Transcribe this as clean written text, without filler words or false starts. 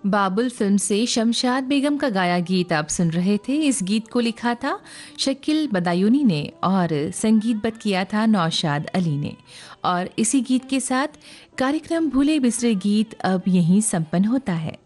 बाबुल film से शमशाद बेगम का गाया गीत आप सुन रहे थे। इस गीत को लिखा था शकील बदायूनी ने और संगीतबद्ध किया था नौशाद अली ने। और इसी गीत के साथ कार्यक्रम भूले बिसरे गीत अब यहीं संपन्न होता है।